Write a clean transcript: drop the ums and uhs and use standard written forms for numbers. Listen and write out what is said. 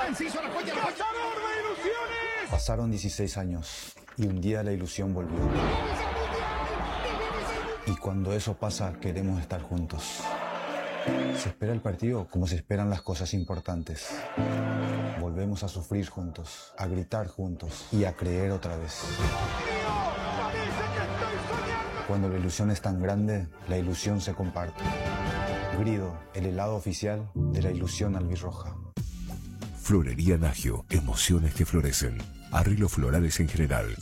Pasaron 16 años y un día la ilusión volvió. Y cuando eso pasa, queremos estar juntos. Se espera el partido como se esperan las cosas importantes. Volvemos a sufrir juntos, a gritar juntos y a creer otra vez. Cuando la ilusión es tan grande, la ilusión se comparte. Grido, el helado oficial de la ilusión albirroja. Florería Nagio, emociones que florecen. Arreglos florales en general.